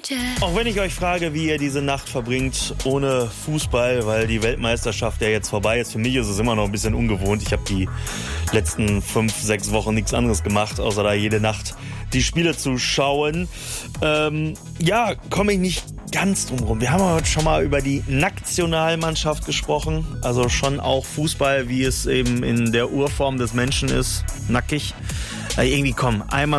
Auch wenn ich euch frage, wie ihr diese Nacht verbringt ohne Fußball, weil die Weltmeisterschaft ja jetzt vorbei ist. Für mich ist es immer noch ein bisschen ungewohnt. Ich habe die letzten 5-6 Wochen nichts anderes gemacht, außer da jede Nacht die Spiele zu schauen. Komme ich nicht ganz drum rum. Wir haben heute schon mal über die Nationalmannschaft gesprochen. Also schon auch Fußball, wie es eben in der Urform des Menschen ist. Nackig. Einmal